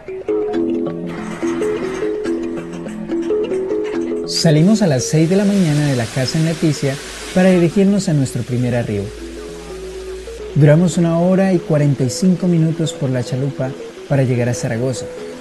Salimos a las 6 de la mañana de la casa en Leticia para dirigirnos a nuestro primer arribo. Duramos 1 hora y 45 minutos por la chalupa para llegar a Zaragoza,